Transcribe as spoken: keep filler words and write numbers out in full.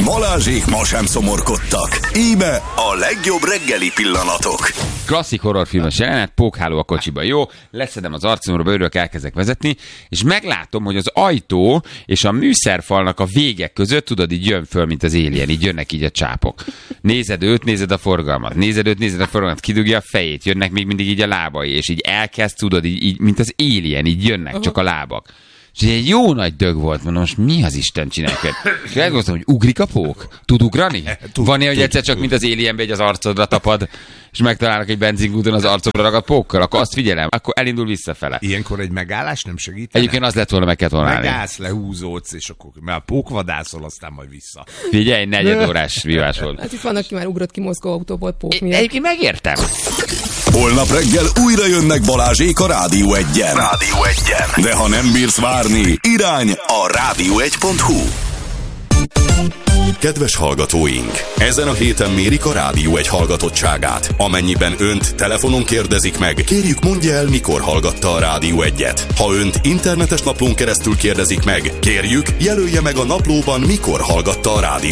Balázsék ma sem szomorkodtak. Íme a legjobb reggeli pillanatok. Klasszik horrorfilmes jelenet, pókháló a kocsiba. Jó, leszedem az arcomra, bőrök elkezdek vezetni, és meglátom, hogy az ajtó és a műszerfalnak a végek között, tudod, így jön föl, mint az Alien, így jönnek így a csápok. Nézed őt, nézed a forgalmat, nézed őt, nézed a forgalmat, kidugja a fejét, jönnek még mindig így a lábai, és így elkezd, tudod, így, így mint az Alien, így jönnek uh-huh. csak a lábak. És egy jó nagy dög volt, mondom, most mi az Isten csinálják? És elgondoltam, hogy ugrik a pók? Tud ugrani? Tud, Van-e, hogy egyszer csak, mint az Alienbe, egy az arcodra tapad, és megtalálnak egy benzinkúton az arcodra ragadt pókkal, akkor azt figyelem, akkor elindul visszafele. Ilyenkor egy megállás nem segít? Egyébként az lett volna, meg kellett volna állni. Megállsz, lehúzódsz, és akkor mert a pókvadászol, aztán majd vissza. Figyelj, egy negyed órás vívás volt. Hát itt van, aki már ugrott ki Moszkva autóból pók miatt. Egyébként megértem. Holnap reggel újra jönnek Balázsék a Rádió egyen. Rádió egyen. De ha nem bírsz várni, irány a rádió egy pont hu. Kedves hallgatóink! Ezen a héten mérik a Rádió egy hallgatottságát. Amennyiben önt telefonon kérdezik meg, kérjük mondja el, mikor hallgatta a Rádió egyet. Ha önt internetes naplón keresztül kérdezik meg, kérjük jelölje meg a naplóban, mikor hallgatta a Rádió